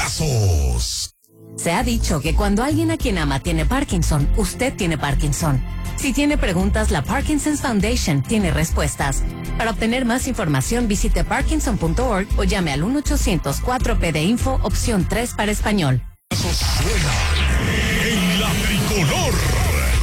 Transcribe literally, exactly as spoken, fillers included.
casos. Se ha dicho que cuando alguien a quien ama tiene Parkinson, usted tiene Parkinson. Si tiene preguntas, la Parkinson's Foundation tiene respuestas. Para obtener más información, visite parkinson punto org o llame al uno ochocientos cuatro P de Info, opción tres para español. Suena en la tricolor.